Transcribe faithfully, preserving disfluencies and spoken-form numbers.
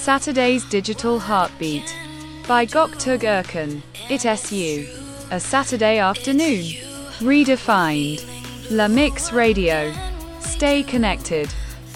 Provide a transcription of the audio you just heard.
Saturday's Digital Heartbeat by Göktürk Erkan. It S U. A Saturday afternoon. Redefined. La Mix Radio. Stay connected.